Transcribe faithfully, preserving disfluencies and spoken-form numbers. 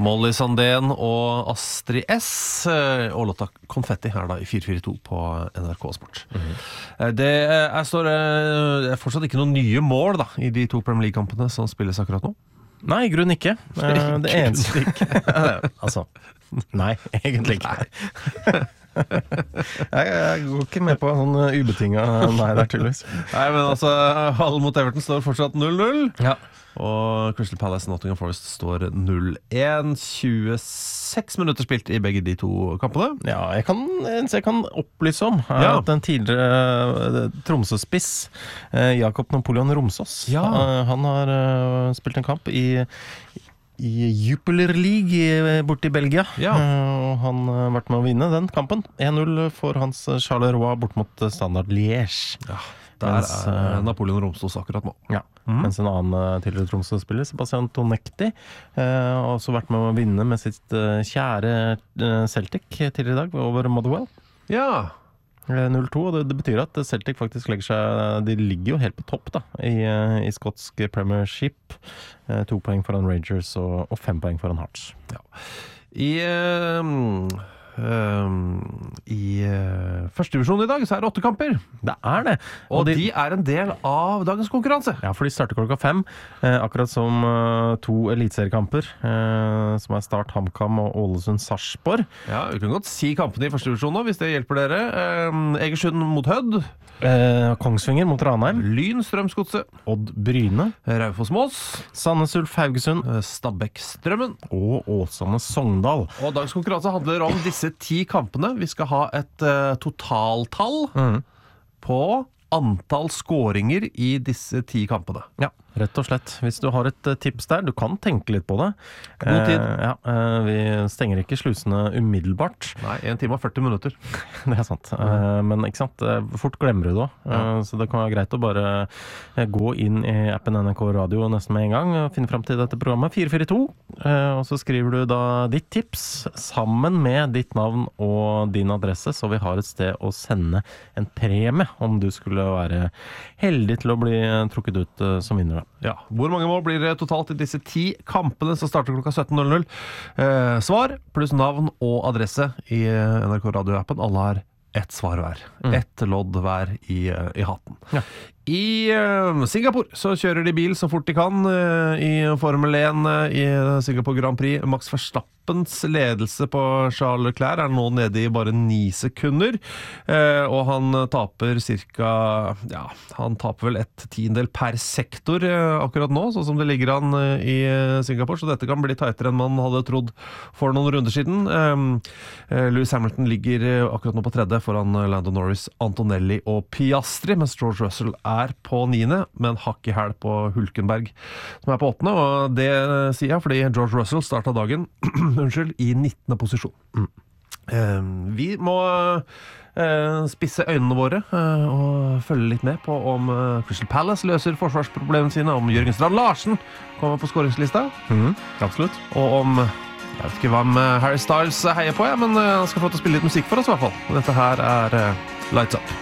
Molly Sandén og Astrid S og låta Konfetti her da i fire fire to på N R K Sport. Mm-hmm. Det er, står, er fortsatt ikke noen nye mål da i de to Premier League-kampene som spilles akkurat nå. Nei, i grunnen ikke. Det eneste ikke. Altså, nei, egentlig ikke. Nei. jeg, jeg går ikke med på sånn ubetinget nei der tydeligvis. Nei, men altså, Hull mot Everton står fortsatt null null. Ja. Og Crystal Palace Nottingham Forest står null en. tjueseks minutter spilt i begge de to kampene. Ja, jeg kan, jeg kan opplyse om ja. at den tidligere Tromsø-spiss Jakob Napoleon Romsås ja. Han har spilt en kamp i i Jupiler League borte i Belgia. Ja. Uh, han har vært med å vinne den kampen. en null for hans Charleroi bort mot Standard Liège. Ja, der mens, er uh, Napoleon Romsås akkurat nå. Ja, mm. mens en annen uh, tidligere Tromsø-spiller, Sebastian Tonekti, uh, har også vært med å vinne med sitt uh, kjære uh, Celtic tidligere i dag over Motherwell. Ja, null to, og det, det betyr at Celtic faktisk legger seg, de ligger jo helt på topp da, i, i skotsk Premiership, to poeng foran Rangers og, og fem poeng foran Hearts. Ja. I, um, um, i uh, første divisjon i dag så er det åtte kamper. Det er det. Og, og de, de er en del av dagens konkurranse. Ja, for de starter klokka fem, eh, akkurat som uh, to elitseriekamper, eh, som er Start HamKam og Ålesund Sarpsborg. Ja, vi kan godt si kampene i første divisjon nå, hvis det hjelper dere. Eh, Egersund mot Hødd. Eh, Kongsvinger mot Ranheim. Lyn Strømsgodset. Odd Bryne. Raufoss Mås. Sandnes Ulf Haugesund. Eh, Stabæk Strømmen. Og Åsane Sogndal. Og dagens konkurranse handler om disse ti kampene. Vi skal ha et uh, totaltall mm. på antall scoringer i disse ti kampene. Ja, rett og slett. Hvis du har et tips der, du kan tenke litt på det. God tid. Eh, ja, eh, vi stenger ikke slusene umiddelbart. Nei, en time og førti minutter. Det er sant. Mm. Eh, men ikke sant, fort glemmer du det også. Ja. Eh, så det kan være greit å bare gå inn i appen N R K Radio nesten med en gang, og finne frem til dette programmet fire fire to, eh, og så skriver du da ditt tips sammen med ditt navn og din adresse, så vi har et sted å sende en premie om du skulle være heldig til å bli trukket ut uh, som vinner. Ja, hvor mange mål blir det totalt i disse ti kampene som starter klokka sytten null null? Eh, svar pluss navn og adresse i N R K Radio-appen. Alle har ett svar hver. Mm. Ett lodd hver i, i hatten. Ja. I uh, Singapore så kjører de bil så fort de kan uh, i Formel en uh, i Singapore Grand Prix. Max Verstappens ledelse på Charles Leclerc er nå nede i bare ni sekunder, uh, og han taper cirka, ja, han taper vel et tiendel per sektor uh, akkurat nå, sånn som det ligger an uh, i Singapore, så dette kan bli tightere enn man hadde trodd for noen runder siden. Um, uh, Lewis Hamilton ligger uh, akkurat nå på tredje foran uh, Lando Norris, Antonelli og Piastri, mens George Russell er er på niende, men hakk i hæl på Hulkenberg, som er på åttende, og det sier jeg fordi George Russell startet dagen unnskyld, i nittende posisjon. Mm. Eh, vi må eh, spisse øynene våre eh, og følge litt med på om eh, Crystal Palace løser forsvarsproblemene sine, om Jørgen Strand Larsen kommer på skåringslista, mm, absolutt, og om jeg vet ikke hva Harry Styles heier på, ja, men han skal få til å spille litt musikk for oss i hvert fall. Og dette her er uh, Lights Up.